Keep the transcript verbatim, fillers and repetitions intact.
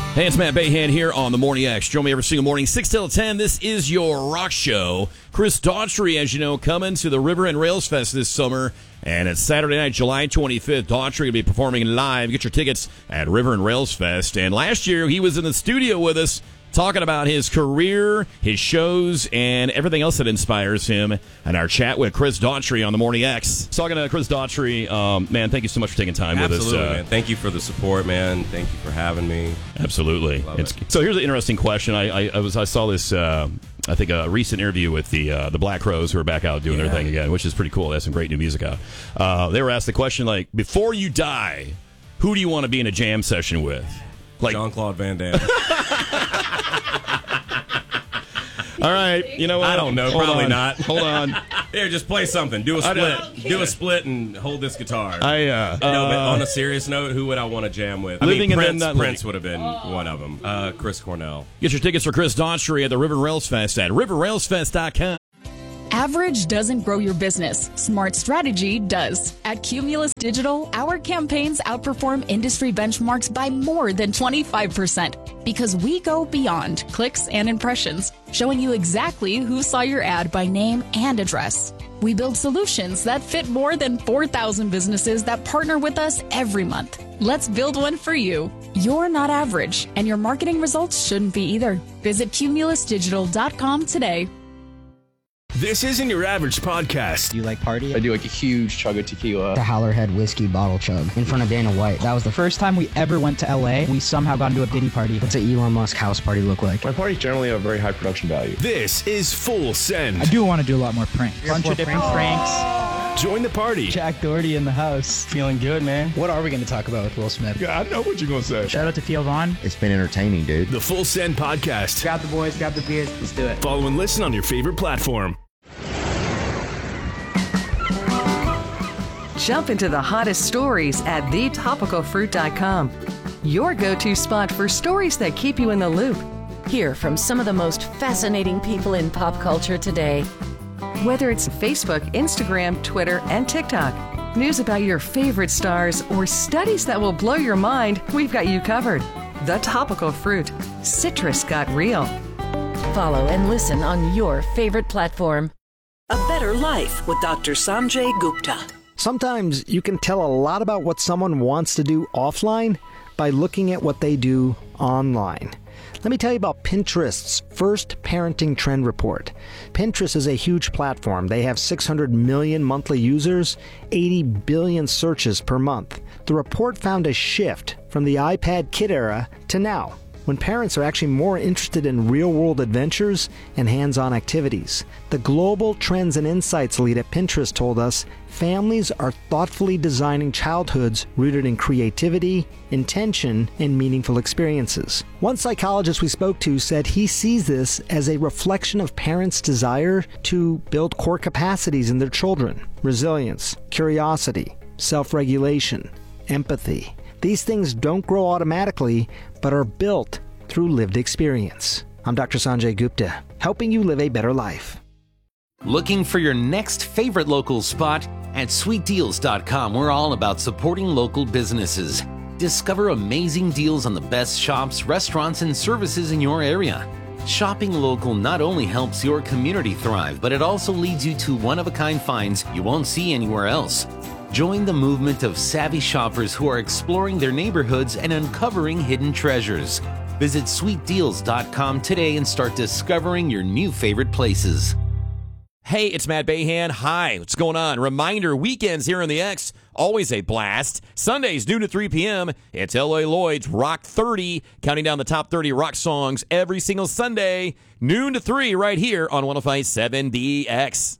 Hey, it's Matt Bayhan here on the Morning X. Join me every single morning, six till ten. This is your rock show. Chris Daughtry, as you know, coming to the River and Rails Fest this summer. And it's Saturday night, July twenty-fifth. Daughtry will be performing live. Get your tickets at River and Rails Fest. And last year, he was in the studio with us talking about his career, his shows, and everything else that inspires him. And our chat with Chris Daughtry on the Morning X. Talking to Chris Daughtry, um, man, thank you so much for taking time Absolutely, with us. Absolutely, uh, man. Thank you for the support, man. Thank you for having me. Absolutely. It's, it. So here's an interesting question. I, I, I was I saw this, uh, I think, a recent interview with the uh, the Black Crowes, who are back out doing yeah. their thing again, which is pretty cool. They have some great new music out. Uh, they were asked the question, like, before you die, who do you want to be in a jam session with? Like Jean-Claude Van Damme. All right, you know what? I don't know. Hold Probably on. not. Hold on. Here, just play something. Do a split. Do a split and hold this guitar. I uh, no, but uh, on a serious note, who would I want to jam with? I living mean, Prince, and then Prince would have been one of them. Uh, Chris Cornell. Get your tickets for Chris Daughtry at the River Rails Fest at river rails fest dot com. Average doesn't grow your business. Smart strategy does. At Cumulus Digital, our campaigns outperform industry benchmarks by more than twenty-five percent because we go beyond clicks and impressions, showing you exactly who saw your ad by name and address. We build solutions that fit more than four thousand businesses that partner with us every month. Let's build one for you. You're not average, and your marketing results shouldn't be either. Visit cumulus digital dot com today. This isn't your average podcast. Do you like party? I do like a huge chug of tequila. The Howlerhead whiskey bottle chug in front of Dana White. That was the first time we ever went to L A. We somehow got into a Diddy party. What's an Elon Musk house party look like? My parties generally have very high production value. This is Full Send. I do want to do a lot more pranks. A bunch of different pranks. pranks. Join the party. Jack Doherty in the house. Feeling good, man. What are we going to talk about with Will Smith? Yeah, I know what you're going to say. Shout out to Theo Vaughn. It's been entertaining, dude. The Full Send podcast. Grab the boys, grab the beers. Let's do it. Follow and listen on your favorite platform. Jump into the hottest stories at the topical fruit dot com. Your go-to spot for stories that keep you in the loop. Hear from some of the most fascinating people in pop culture today. Whether it's Facebook, Instagram, Twitter, and TikTok, news about your favorite stars, or studies that will blow your mind, we've got you covered. The Topical Fruit. Citrus got real. Follow and listen on your favorite platform. A Better Life with Doctor Sanjay Gupta. Sometimes you can tell a lot about what someone wants to do offline by looking at what they do online. Let me tell you about Pinterest's first parenting trend report. Pinterest is a huge platform. They have six hundred million monthly users, eighty billion searches per month. The report found a shift from the iPad kid era to now, when parents are actually more interested in real-world adventures and hands-on activities. The Global Trends and Insights lead at Pinterest told us families are thoughtfully designing childhoods rooted in creativity, intention, and meaningful experiences. One psychologist we spoke to said he sees this as a reflection of parents' desire to build core capacities in their children: resilience, curiosity, self-regulation, empathy. These things don't grow automatically, but are built through lived experience. I'm Doctor Sanjay Gupta, helping you live a better life. Looking for your next favorite local spot? At sweet deals dot com, we're all about supporting local businesses. Discover amazing deals on the best shops, restaurants, and services in your area. Shopping local not only helps your community thrive, but it also leads you to one-of-a-kind finds you won't see anywhere else. Join the movement of savvy shoppers who are exploring their neighborhoods and uncovering hidden treasures. Visit sweet deals dot com today and start discovering your new favorite places. Hey, it's Matt Bayhan. Hi, what's going on? Reminder, weekends here on the X, always a blast. Sundays, noon to three p.m., it's L A Lloyd's Rock thirty, counting down the top thirty rock songs every single Sunday, noon to three, right here on one oh five point seven D X.